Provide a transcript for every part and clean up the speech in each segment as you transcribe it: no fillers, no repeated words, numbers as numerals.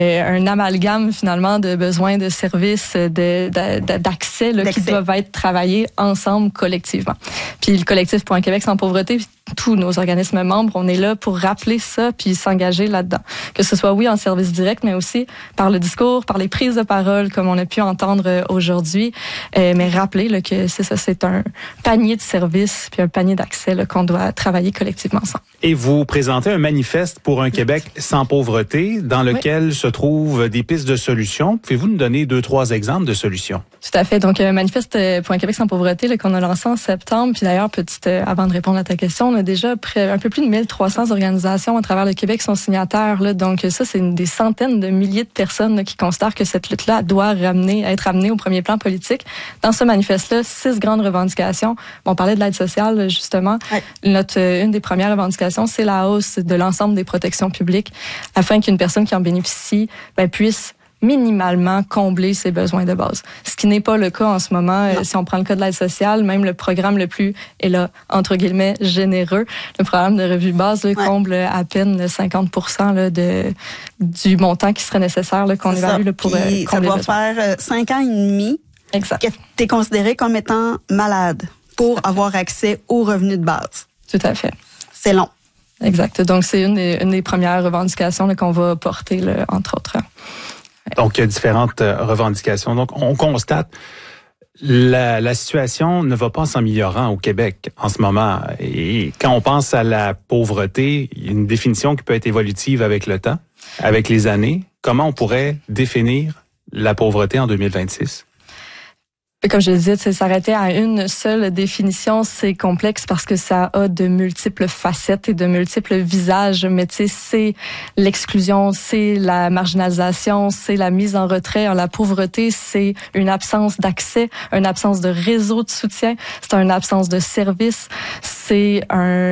un amalgame finalement de besoins de services, d'accès là, qui doivent être travaillés ensemble collectivement. Puis le collectif Pour un Québec sans pauvreté, tous nos organismes membres, on est là pour rappeler ça puis s'engager là-dedans. Que ce soit, oui, en service direct, mais aussi par le discours, par les prises de parole, comme on a pu entendre aujourd'hui. Mais rappeler là, que c'est ça, c'est un panier de services puis un panier d'accès là, qu'on doit travailler collectivement ensemble. Et vous présentez un manifeste pour un Québec sans pauvreté dans lequel se trouvent des pistes de solutions. Pouvez-vous nous donner 2-3 exemples de solutions? Tout à fait. Donc, un manifeste pour un Québec sans pauvreté là, qu'on a lancé en septembre. Puis d'ailleurs, avant de répondre à ta question, on a déjà un peu plus de 1300 organisations à travers le Québec qui sont signataires. Là. Donc ça, c'est des centaines de milliers de personnes là, qui considèrent que cette lutte-là doit être amenée au premier plan politique. Dans ce manifeste-là, 6 grandes revendications. On parlait de l'aide sociale, justement. Ouais. Une des premières revendications, c'est la hausse de l'ensemble des protections publiques afin qu'une personne qui en bénéficie puisse minimalement combler ses besoins de base. Ce qui n'est pas le cas en ce moment. Si on prend le cas de l'aide sociale, même le programme le plus, et là, entre guillemets, généreux, le programme de revue base là, comble à peine 50% là, du montant qui serait nécessaire là, qu'on évalue là, pour combler ça doit faire 5 ans et demi exact. Que tu es considéré comme étant malade pour avoir accès aux revenus de base. Tout à fait. C'est long. Exact. Donc, c'est une des premières revendications là, qu'on va porter, là, entre autres. Donc, il y a différentes revendications. Donc, on constate la situation ne va pas en s'améliorant au Québec en ce moment. Et quand on pense à la pauvreté, il y a une définition qui peut être évolutive avec le temps, avec les années. Comment on pourrait définir la pauvreté en 2026? Comme je le disais, s'arrêter à une seule définition, c'est complexe parce que ça a de multiples facettes et de multiples visages. Mais tu sais, c'est l'exclusion, c'est la marginalisation, c'est la mise en retrait. La pauvreté, c'est une absence d'accès, une absence de réseau de soutien, c'est une absence de service, c'est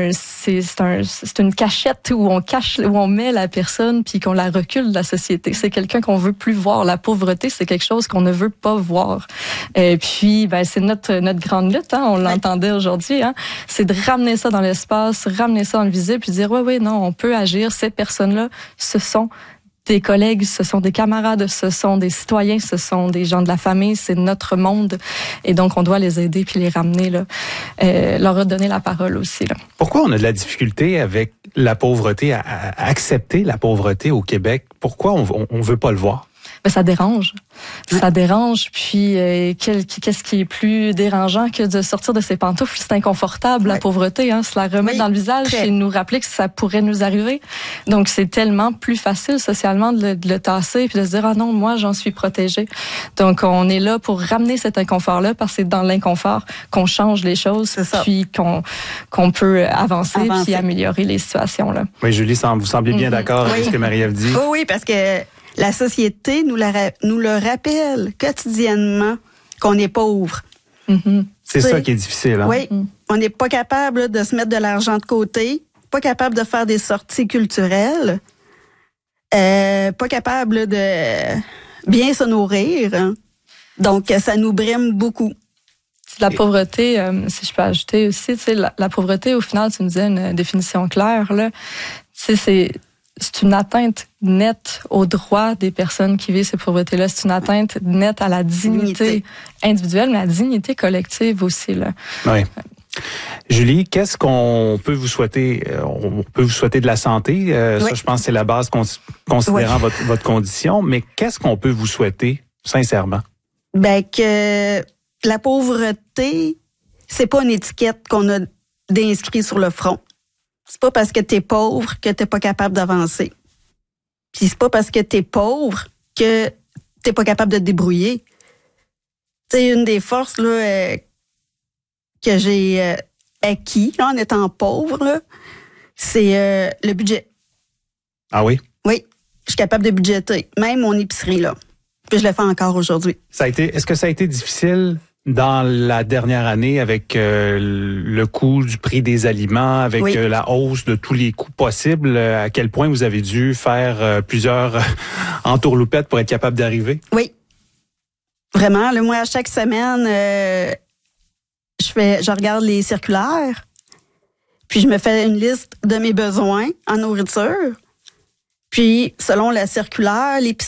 une cachette où on met la personne puis qu'on la recule de la société. C'est quelqu'un qu'on veut plus voir. La pauvreté, c'est quelque chose qu'on ne veut pas voir. Puis, c'est notre grande lutte, hein, on l'entendait aujourd'hui, hein, c'est de ramener ça dans l'espace, ramener ça dans le visible, puis dire, oui, non, on peut agir. Ces personnes-là, ce sont des collègues, ce sont des camarades, ce sont des citoyens, ce sont des gens de la famille, c'est notre monde. Et donc, on doit les aider puis les ramener, là, leur redonner la parole aussi. Là. Pourquoi on a de la difficulté avec la pauvreté, à accepter la pauvreté au Québec? Pourquoi on veut pas le voir? Ça dérange. Ça dérange. Puis, qu'est-ce qui est plus dérangeant que de sortir de ses pantoufles? C'est inconfortable, la pauvreté. Hein, se la remettre dans le visage et nous rappeler que ça pourrait nous arriver. Donc, c'est tellement plus facile socialement de le tasser puis de se dire, ah non, moi, j'en suis protégée. Donc, on est là pour ramener cet inconfort-là parce que c'est dans l'inconfort qu'on change les choses puis qu'on peut avancer puis améliorer les situations. Là. Oui, Julie, vous semblez bien d'accord avec ce que Marie-Ève dit. Oui, parce que la société nous le rappelle quotidiennement qu'on est pauvre. Mm-hmm. C'est ça qui est difficile. Hein? Oui, on n'est pas capable de se mettre de l'argent de côté, pas capable de faire des sorties culturelles, pas capable de bien se nourrir. Hein. Donc, ça nous brime beaucoup. La pauvreté, si je peux ajouter aussi, la pauvreté, au final, tu nous disais une définition claire, là, c'est une atteinte nette aux droits des personnes qui vivent cette pauvreté-là. C'est une atteinte nette à la dignité individuelle, mais à la dignité collective aussi. Là. Oui. Julie, qu'est-ce qu'on peut vous souhaiter? On peut vous souhaiter de la santé. Ça, je pense que c'est la base considérant votre condition. Mais qu'est-ce qu'on peut vous souhaiter, sincèrement? Que la pauvreté, c'est pas une étiquette qu'on a d'inscrit sur le front. C'est pas parce que t'es pauvre que t'es pas capable d'avancer. Puis c'est pas parce que t'es pauvre que t'es pas capable de te débrouiller. C'est une des forces là, que j'ai acquis là, en étant pauvre, là, c'est le budget. Ah oui? Oui, je suis capable de budgéter, même mon épicerie là. Puis je le fais encore aujourd'hui. Est-ce que ça a été difficile dans la dernière année avec le coût du prix des aliments, avec la hausse de tous les coûts possibles, à quel point vous avez dû faire plusieurs entourloupettes pour être capable d'arriver? Oui. Vraiment, moi, à chaque semaine, je regarde les circulaires, puis je me fais une liste de mes besoins en nourriture, Puis, selon la circulaire, l'épicerie